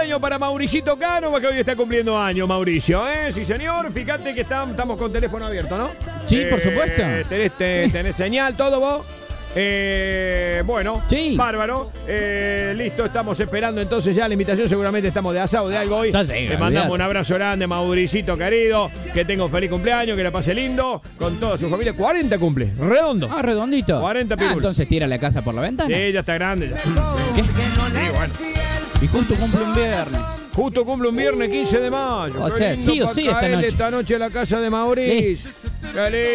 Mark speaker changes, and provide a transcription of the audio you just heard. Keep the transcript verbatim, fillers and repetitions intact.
Speaker 1: cumpleaños para Mauricito Cano, que hoy está cumpliendo años, Mauricio, ¿eh? Sí, señor. Fíjate que estamos, estamos con teléfono abierto, ¿no?
Speaker 2: Sí,
Speaker 1: eh,
Speaker 2: por supuesto.
Speaker 1: Tenés, te, tenés señal, todo vos. Eh, bueno,
Speaker 2: sí.
Speaker 1: Bárbaro. Eh, listo, estamos esperando entonces ya la invitación. Seguramente estamos de asado de algo hoy.
Speaker 2: Ya llega,
Speaker 1: Te mandamos
Speaker 2: olvidate.
Speaker 1: un abrazo grande, Mauricito querido. Que tenga un feliz cumpleaños, que la pase lindo. Con toda su familia. cuarenta cumple, redondo.
Speaker 2: Ah, redondito.
Speaker 1: cuarenta
Speaker 2: ah,
Speaker 1: pirulos.
Speaker 2: entonces tira la casa por la ventana.
Speaker 1: Sí, ya está grande. Ya.
Speaker 2: ¿Qué?
Speaker 1: Sí, bueno.
Speaker 2: Y justo cumple un viernes.
Speaker 1: Justo cumple un viernes quince de mayo.
Speaker 2: O
Speaker 1: Qué
Speaker 2: sea,
Speaker 1: lindo
Speaker 2: sí o
Speaker 1: pa'
Speaker 2: sí esta
Speaker 1: caerle
Speaker 2: noche.
Speaker 1: esta noche a la casa de Mauricio. Qué lindo.